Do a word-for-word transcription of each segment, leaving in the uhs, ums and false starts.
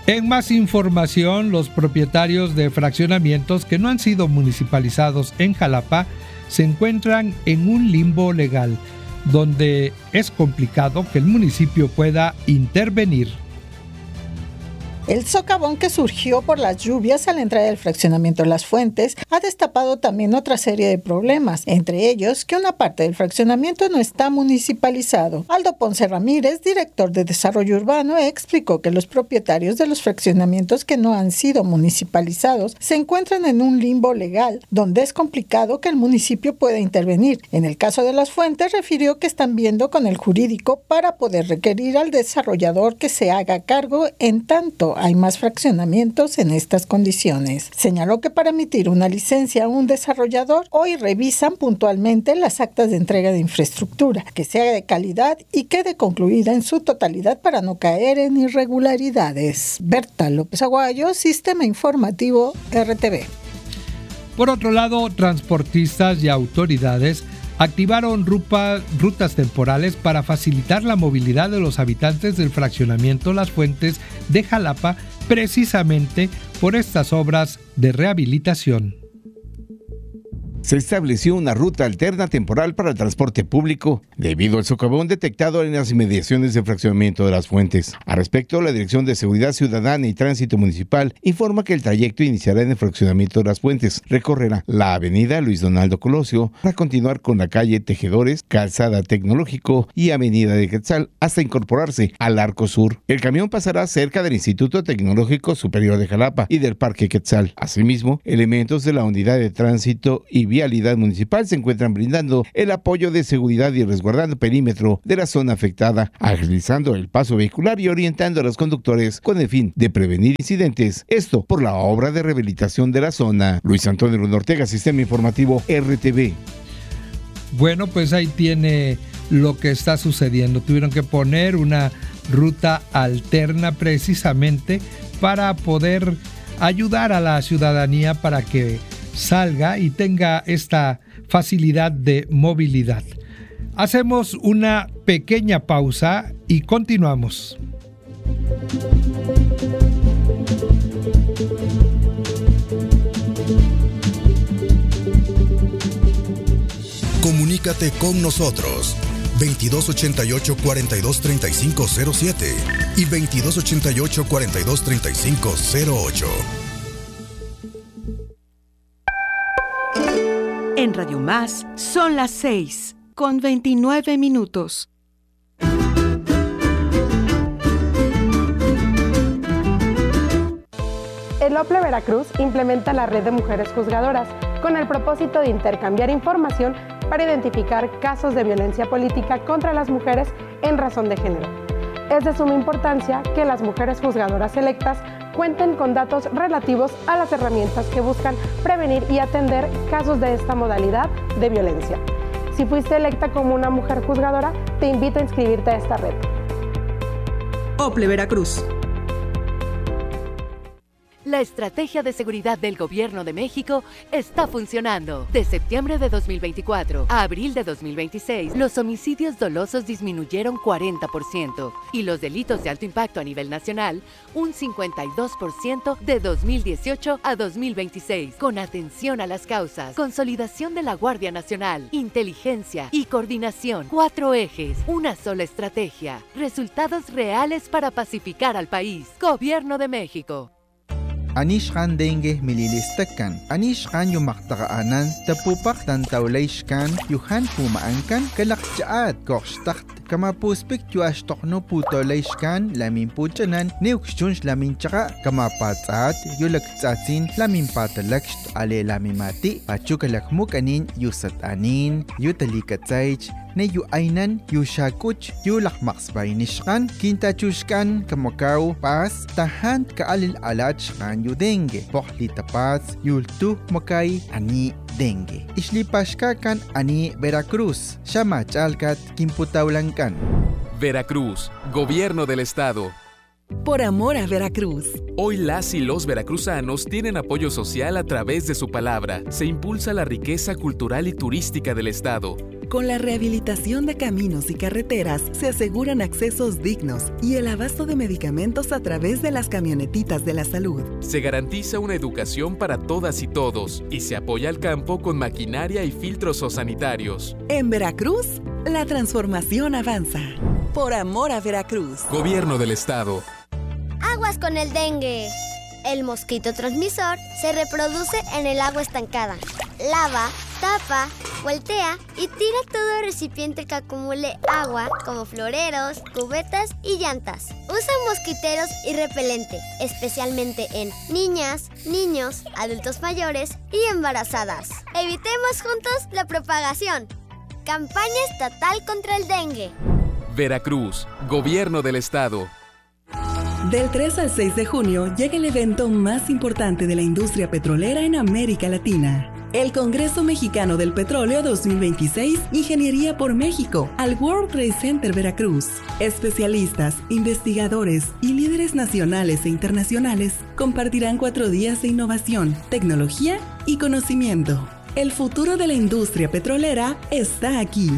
En más información, los propietarios de fraccionamientos que no han sido municipalizados en Jalapa se encuentran en un limbo legal, donde es complicado que el municipio pueda intervenir. El socavón que surgió por las lluvias a la entrada del fraccionamiento Las Fuentes ha destapado también otra serie de problemas, entre ellos que una parte del fraccionamiento no está municipalizado. Aldo Ponce Ramírez, director de Desarrollo Urbano, explicó que los propietarios de los fraccionamientos que no han sido municipalizados se encuentran en un limbo legal, donde es complicado que el municipio pueda intervenir. En el caso de Las Fuentes, refirió que están viendo con el jurídico para poder requerir al desarrollador que se haga cargo en tanto hay más fraccionamientos en estas condiciones. Señaló que para emitir una licencia a un desarrollador, hoy revisan puntualmente las actas de entrega de infraestructura, que sea de calidad y quede concluida en su totalidad para no caer en irregularidades. Berta López Aguayo, Sistema Informativo R T V. Por otro lado, transportistas y autoridades activaron rupa, rutas temporales para facilitar la movilidad de los habitantes del fraccionamiento Las Fuentes de Jalapa, precisamente por estas obras de rehabilitación. Se estableció una ruta alterna temporal para el transporte público debido al socavón detectado en las inmediaciones del fraccionamiento de Las Fuentes. Al respecto, la Dirección de Seguridad Ciudadana y Tránsito Municipal informa que el trayecto iniciará en el fraccionamiento de Las Fuentes. Recorrerá la avenida Luis Donaldo Colosio para continuar con la calle Tejedores, Calzada Tecnológico y avenida de Quetzal hasta incorporarse al Arco Sur. El camión pasará cerca del Instituto Tecnológico Superior de Jalapa y del Parque Quetzal. Asimismo, elementos de la Unidad de Tránsito y Vialidad Municipal se encuentran brindando el apoyo de seguridad y resguardando el perímetro de la zona afectada, agilizando el paso vehicular y orientando a los conductores con el fin de prevenir incidentes. Esto por la obra de rehabilitación de la zona. Luis Antonio Luna Ortega, Sistema Informativo R T V. Bueno, pues ahí tiene lo que está sucediendo. Tuvieron que poner una ruta alterna precisamente para poder ayudar a la ciudadanía para que salga y tenga esta facilidad de movilidad. Hacemos una pequeña pausa y continuamos. Comunícate con nosotros veintidós ochenta y ocho, cuarenta y dos, treinta y cinco cero siete y veintidós ochenta y ocho, cuarenta y dos, treinta y cinco cero ocho. En Radio Más son las seis con veintinueve minutos. El OPLE Veracruz implementa la red de mujeres juzgadoras con el propósito de intercambiar información para identificar casos de violencia política contra las mujeres en razón de género. Es de suma importancia que las mujeres juzgadoras electas cuenten con datos relativos a las herramientas que buscan prevenir y atender casos de esta modalidad de violencia. Si fuiste electa como una mujer juzgadora, te invito a inscribirte a esta red. OPLE Veracruz. La estrategia de seguridad del Gobierno de México está funcionando. De septiembre de dos mil veinticuatro a abril de dos mil veintiséis, los homicidios dolosos disminuyeron cuarenta por ciento y los delitos de alto impacto a nivel nacional un cincuenta y dos por ciento de dos mil dieciocho a dos mil veintiséis. Con atención a las causas, consolidación de la Guardia Nacional, inteligencia y coordinación. Cuatro ejes, una sola estrategia. Resultados reales para pacificar al país. Gobierno de México. Anishkan denge mililistakan. Anishkan yung maktaanan, tapupak tan tawlayshkan, yuhan pumaankan, kalakjaat, korstakt, kamapuspik yuashtokno putolayshkan, lamin puchanan, neukshunsh lamin chaka, kamapatsaat, yulaktsatsin, lamin patalakst, ale lamimati, pachukalakmukanin, yusatanin, yutalikatsaych, ne yu ainan yu shakuch yu lakmaksbay nishkan kintachushkan kamakaw pas tahan kaalil alach kan yu dengue pohli tapas yultu makay ani dengue islipashkakan ani Veracruz shamachalkat kimputawlankan. Veracruz, Gobierno del Estado. Por amor a Veracruz. Hoy las y los veracruzanos tienen apoyo social a través de su palabra. Se impulsa la riqueza cultural y turística del Estado. Con la rehabilitación de caminos y carreteras se aseguran accesos dignos y el abasto de medicamentos a través de las camionetitas de la salud. Se garantiza una educación para todas y todos y se apoya al campo con maquinaria y filtros sanitarios. En Veracruz, la transformación avanza. Por amor a Veracruz. Gobierno del Estado. Aguas con el dengue. El mosquito transmisor se reproduce en el agua estancada. Lava, tapa, voltea y tira todo recipiente que acumule agua, como floreros, cubetas y llantas. Usa mosquiteros y repelente, especialmente en niñas, niños, adultos mayores y embarazadas. Evitemos juntos la propagación. Campaña estatal contra el dengue. Veracruz, Gobierno del Estado. Del tres al seis de junio llega el evento más importante de la industria petrolera en América Latina. El Congreso Mexicano del Petróleo dos mil veintiséis, Ingeniería por México, al World Trade Center Veracruz. Especialistas, investigadores y líderes nacionales e internacionales compartirán cuatro días de innovación, tecnología y conocimiento. El futuro de la industria petrolera está aquí.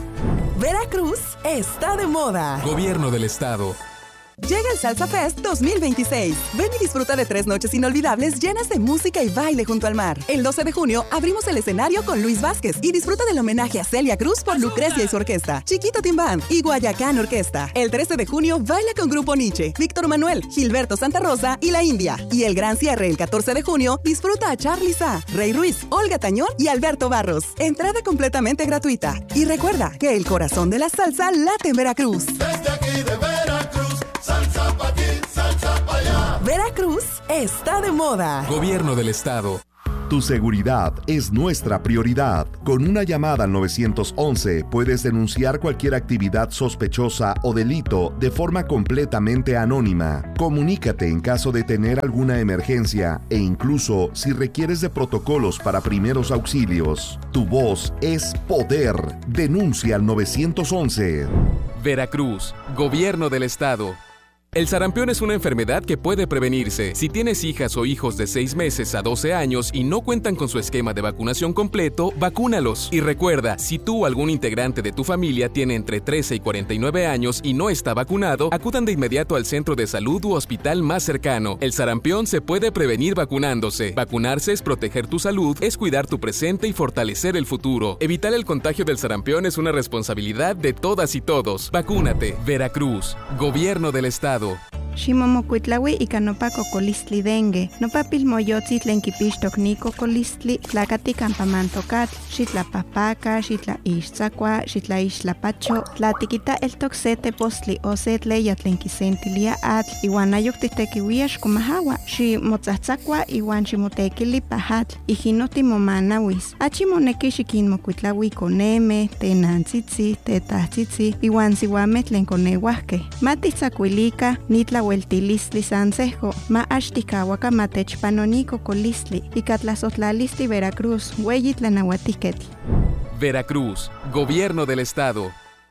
Veracruz está de moda. Gobierno del Estado. Llega el Salsa Fest dos mil veintiséis. Ven y disfruta de tres noches inolvidables llenas de música y baile junto al mar. El doce de junio abrimos el escenario con Luis Vázquez y disfruta del homenaje a Celia Cruz por Lucrecia y su orquesta, Chiquito Team Band y Guayacán Orquesta. El trece de junio baila con Grupo Nietzsche, Víctor Manuel, Gilberto Santa Rosa y La India. Y el gran cierre el catorce de junio disfruta a Charly Sa, Rey Ruiz, Olga Tañón y Alberto Barros. Entrada completamente gratuita. Y recuerda que el corazón de la salsa late en Veracruz. Desde aquí de Veracruz, salsa pa' aquí, salsa pa' allá. Veracruz está de moda. Gobierno del Estado. Tu seguridad es nuestra prioridad. Con una llamada al nueve once puedes denunciar cualquier actividad sospechosa o delito de forma completamente anónima. Comunícate en caso de tener alguna emergencia e incluso si requieres de protocolos para primeros auxilios. Tu voz es poder. Denuncia al nueve once. Veracruz, Gobierno del Estado. El sarampión es una enfermedad que puede prevenirse. Si tienes hijas o hijos de seis meses a doce años y no cuentan con su esquema de vacunación completo, vacúnalos. Y recuerda, si tú o algún integrante de tu familia tiene entre trece y cuarenta y nueve años y no está vacunado, acudan de inmediato al centro de salud u hospital más cercano. El sarampión se puede prevenir vacunándose. Vacunarse es proteger tu salud, es cuidar tu presente y fortalecer el futuro. Evitar el contagio del sarampión es una responsabilidad de todas y todos. Vacúnate. Veracruz, Gobierno del Estado. Ximomocuitlaui ika nopa cocolistli dengue, nopa pilmoyotzi tlen kipixtok ni cocolistli, tlakati campamantokatl, xitlapahpaka, xitlaixtzakua, xitlaixtlapacho, tlatikita eltok se tepostli o se tleya tlen kisentilia atl, iwan ayok titekiuia xkomahawa, ximotzatzakua iwan ximotekili pahatl, ijino timomanawis. Achi moneki xikinmocuitlaui koneme, tenantzitzi, tetahtzitzi, iwan siuameh tlen koneuahkeh. Matitzakuilika, nitla hueltilistli sansejo, ma axtikawaka matechpanoni cocolistli, ikatlazotlalistli Veracruz, hueyi tlanahuatiketl. Veracruz, Gobierno del Estado.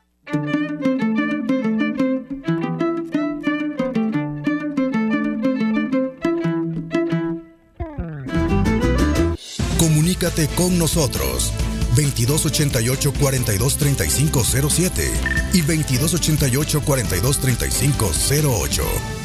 Comunícate con nosotros veintidós ochenta y ocho, cuarenta y dos, treinta y cinco cero siete y veintidós ochenta y ocho, cuarenta y dos, treinta y cinco cero ocho.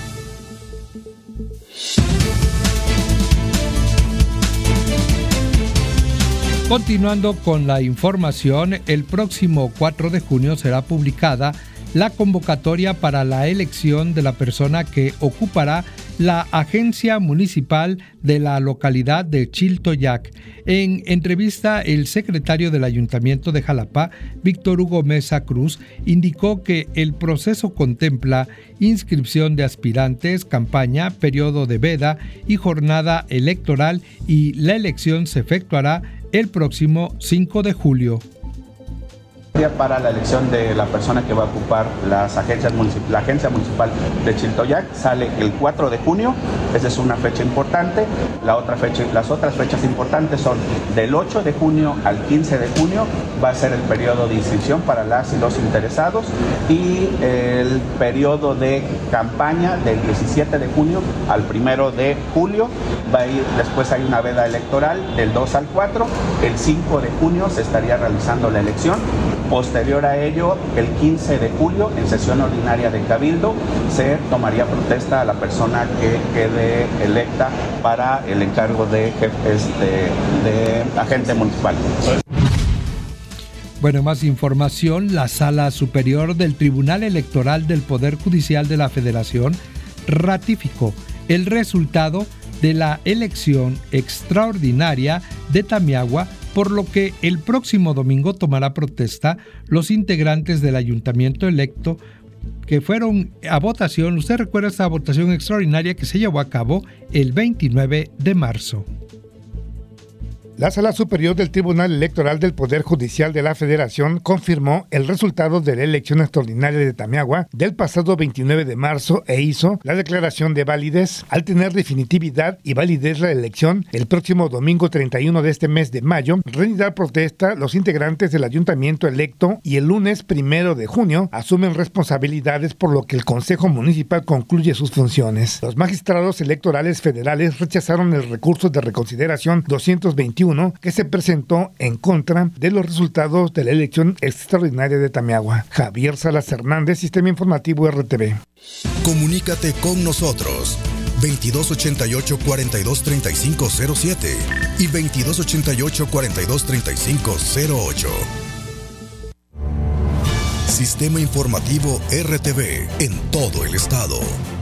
Continuando con la información, el próximo cuatro de junio será publicada la convocatoria para la elección de la persona que ocupará la agencia municipal de la localidad de Chiltoyac. En entrevista, el secretario del Ayuntamiento de Jalapa, Víctor Hugo Mesa Cruz, indicó que el proceso contempla inscripción de aspirantes, campaña, periodo de veda y jornada electoral, y la elección se efectuará el próximo cinco de julio. Para la elección de la persona que va a ocupar las agencias municip- la agencia municipal de Chiltoyac sale el cuatro de junio, esa es una fecha importante. La otra fecha, las otras fechas importantes son del ocho de junio al quince de junio, va a ser el periodo de inscripción para las y los interesados, y el periodo de campaña del diecisiete de junio al primero de julio, va a ir, después hay una veda electoral del dos al cuatro, el cinco de junio se estaría realizando la elección. Posterior a ello, el quince de julio, en sesión ordinaria de Cabildo, se tomaría protesta a la persona que quede electa para el encargo de, este, de agente municipal. Bueno, más información. La Sala Superior del Tribunal Electoral del Poder Judicial de la Federación ratificó el resultado de la elección extraordinaria de Tamiagua, por lo que el próximo domingo tomará protesta los integrantes del ayuntamiento electo que fueron a votación. Usted recuerda esta votación extraordinaria que se llevó a cabo el veintinueve de marzo. La Sala Superior del Tribunal Electoral del Poder Judicial de la Federación confirmó el resultado de la elección extraordinaria de Tamiagua del pasado veintinueve de marzo e hizo la declaración de validez. Al tener definitividad y validez la elección, el próximo domingo treinta y uno de este mes de mayo rendirán protesta los integrantes del ayuntamiento electo y el lunes primero de junio asumen responsabilidades, por lo que el Consejo Municipal concluye sus funciones. Los magistrados electorales federales rechazaron el recurso de reconsideración doscientos veintiuno que se presentó en contra de los resultados de la elección extraordinaria de Tamiagua. Javier Salas Hernández, Sistema Informativo R T V. Comunícate con nosotros veintidós ochenta y ocho, cuarenta y dos, treinta y cinco cero siete y veintidós ochenta y ocho, cuarenta y dos, treinta y cinco cero ocho. Sistema Informativo R T V en todo el estado.